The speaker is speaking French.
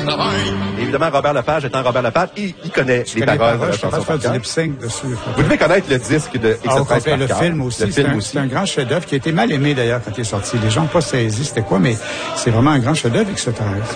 travail. Évidemment, Robert Lepage étant Robert Lepage, il connaît les paroles de la Je peux pas chanson. faire du lip-sync dessus. Vous devez connaître le disque de X13 le film aussi. C'est un grand chef-d'œuvre qui a été mal aimé d'ailleurs quand il est sorti. Les gens n'ont pas saisi c'était quoi, mais c'est vraiment un grand chef-d'œuvre, X13.